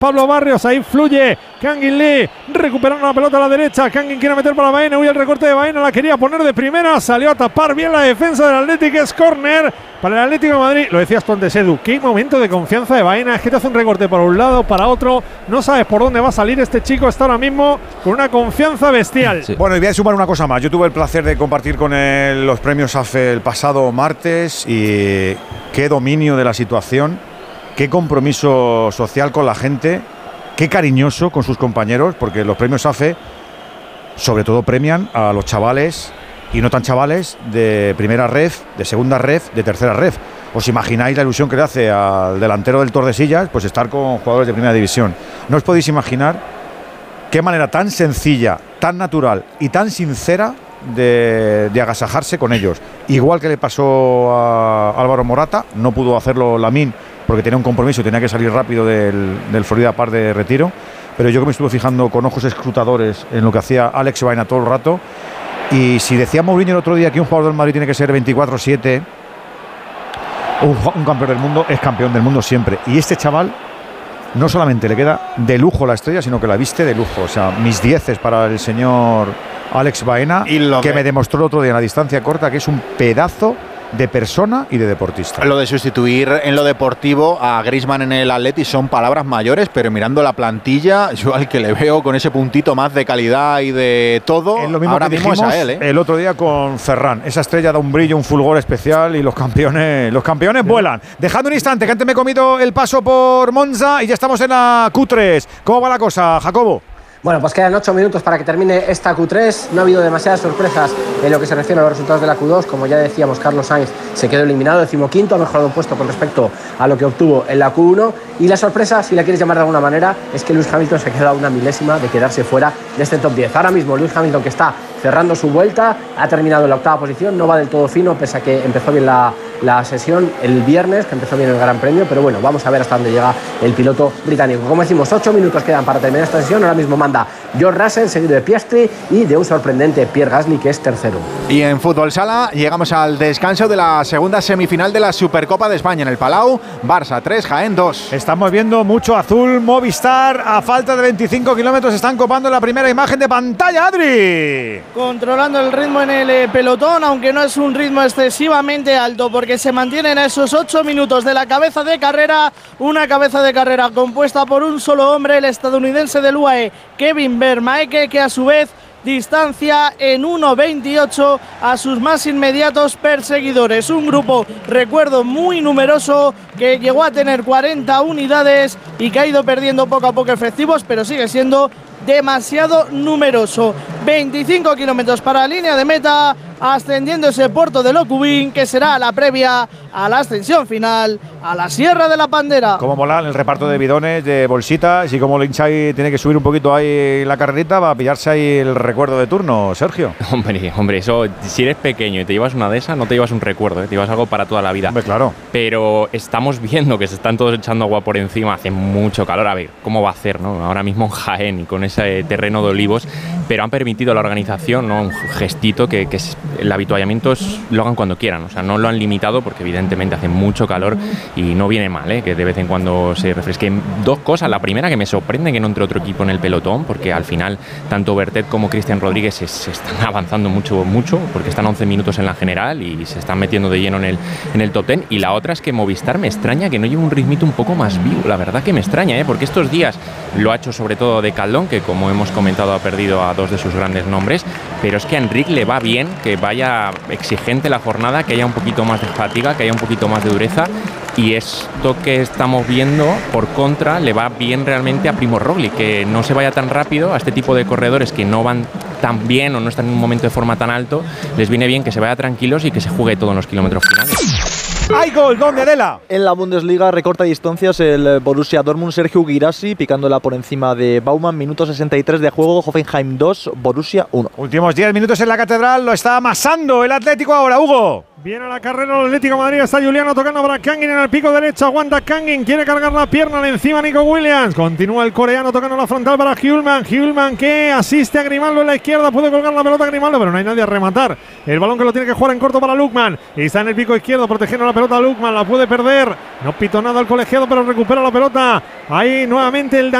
Pablo Barrios, ahí fluye Kangin Lee, recuperando la pelota a la derecha. Kangin quiere meter para Baena, huye el recorte de Baena, la quería poner de primera, salió a tapar bien la defensa del Athletic, es córner para el Atlético de Madrid. Lo decías tú antes, Edu, qué momento de confianza de Baena, es que te hace un recorte para un lado, para otro, no sabes por dónde va a salir este chico, está ahora mismo con una confianza bestial. Sí. Bueno, y voy a sumar una cosa más. Yo tuve el placer de compartir con él los premios AFE el pasado martes y qué dominio de la situación, qué compromiso social con la gente, qué cariñoso con sus compañeros, porque los premios AFE sobre todo premian a los chavales y no tan chavales de primera ref, de segunda ref, de tercera ref. ¿Os imagináis la ilusión que le hace al delantero del Tordesillas? Pues estar con jugadores de primera división. No os podéis imaginar qué manera tan sencilla, tan natural y tan sincera de agasajarse con ellos. Igual que le pasó a Álvaro Morata, no pudo hacerlo Lamine porque tenía un compromiso y tenía que salir rápido del Florida Park de retiro, pero yo que me estuve fijando con ojos escrutadores en lo que hacía Alex Baena todo el rato, y si decía Mourinho el otro día que un jugador del Madrid tiene que ser 24/7, un campeón del mundo es campeón del mundo siempre, y este chaval no solamente le queda de lujo la estrella, sino que la viste de lujo. O sea, mis 10 para el señor Alex Baena, que me demostró el otro día en la distancia corta que es un pedazo de persona y de deportista. Lo de sustituir en lo deportivo a Griezmann en el Atleti son palabras mayores, pero mirando la plantilla, yo al que le veo con ese puntito más de calidad y de todo, es lo mismo ahora que mismo es a él, ¿eh? El otro día con Ferran. Esa estrella da un brillo, un fulgor especial y los campeones vuelan. Dejando un instante, que antes me he comido el paso por Monza y ya estamos en la Q3. ¿Cómo va la cosa, Jacobo? Bueno, pues quedan 8 minutos para que termine esta Q3. No ha habido demasiadas sorpresas en lo que se refiere a los resultados de la Q2. Como ya decíamos, Carlos Sainz se quedó eliminado, 15º, ha mejorado un puesto con respecto a lo que obtuvo en la Q1. Y la sorpresa, si la quieres llamar de alguna manera, es que Lewis Hamilton se ha quedado una milésima de quedarse fuera de este top 10. Ahora mismo Lewis Hamilton, que está cerrando su vuelta, ha terminado en la 8ª posición, no va del todo fino, pese a que empezó bien la sesión el viernes, que empezó bien el Gran Premio, pero bueno, vamos a ver hasta dónde llega el piloto británico. Como decimos, 8 minutos quedan para terminar esta sesión. Ahora mismo manda George Russell, seguido de Piastri y de un sorprendente Pierre Gasly, que es tercero. Y en Fútbol Sala llegamos al descanso de la segunda semifinal de la Supercopa de España en el Palau. Barça 3, Jaén 2. Estamos viendo mucho azul. Movistar, a falta de 25 kilómetros, están copando la primera imagen de pantalla, Adri. Controlando el ritmo en el pelotón, aunque no es un ritmo excesivamente alto, porque se mantienen esos 8 minutos de la cabeza de carrera. Una cabeza de carrera compuesta por un solo hombre, el estadounidense del UAE, Kevin Vermaeke, que a su vez distancia en 1.28 a sus más inmediatos perseguidores. Un grupo, recuerdo, muy numeroso, que llegó a tener 40 unidades y que ha ido perdiendo poco a poco efectivos, pero sigue siendo demasiado numeroso. 25 kilómetros para la línea de meta, ascendiendo ese puerto de Locubín, que será la previa a la ascensión final a la Sierra de la Pandera. Cómo mola el reparto de bidones, de bolsitas, y cómo el Inchai tiene que subir un poquito ahí la carrerita para pillarse ahí el recuerdo de turno, Sergio. Hombre, eso, si eres pequeño y te llevas una de esas, no te llevas un recuerdo, te llevas algo para toda la vida. Hombre, claro. Pero estamos viendo que se están todos echando agua por encima, hace mucho calor. A ver, ¿cómo va a hacer, no? Ahora mismo en Jaén y con ese terreno de olivos, pero han permitido a la organización, ¿no?, un gestito que el habituallamiento lo hagan cuando quieran. O sea, no lo han limitado porque evidentemente hace mucho calor y no viene mal, que de vez en cuando se refresque. Dos cosas. La primera, que me sorprende que no entre otro equipo en el pelotón, porque al final tanto Bertet como Cristian Rodríguez se están avanzando mucho, porque están 11 minutos en la general y se están metiendo de lleno en el top 10. Y la otra es que Movistar me extraña que no lleve un ritmito un poco más vivo. La verdad que me extraña, porque estos días lo ha hecho sobre todo de Caldón, que como hemos comentado ha perdido a dos de sus grandes nombres, pero es que a Enrique le va bien que vaya exigente la jornada, que haya un poquito más de fatiga, que haya un poquito más de dureza, y esto que estamos viendo por contra le va bien realmente a Primož Roglič, que no se vaya tan rápido. A este tipo de corredores que no van tan bien o no están en un momento de forma tan alto, les viene bien que se vaya tranquilos y que se juegue todo en los kilómetros finales. ¡Hay gol! ¿Dónde, Adela? En la Bundesliga recorta distancias el Borussia Dortmund, Sergio Guirassi picándola por encima de Baumann. Minuto 63 de juego, Hoffenheim 2, Borussia 1. Últimos 10 minutos en la Catedral, lo está amasando el Atlético ahora, Hugo. Viene a la carrera el Atlético de Madrid, está Juliano tocando para Kangin en el pico derecho, aguanta Kangin, quiere cargar la pierna, le encima Nico Williams, continúa el coreano tocando la frontal para Hjulman que asiste a Grimaldo en la izquierda, puede colgar la pelota a Grimaldo, pero no hay nadie a rematar, el balón que lo tiene que jugar en corto para Lukman, y está en el pico izquierdo protegiendo la pelota Lukman, la puede perder, no pitó nada el colegiado pero recupera la pelota, ahí nuevamente el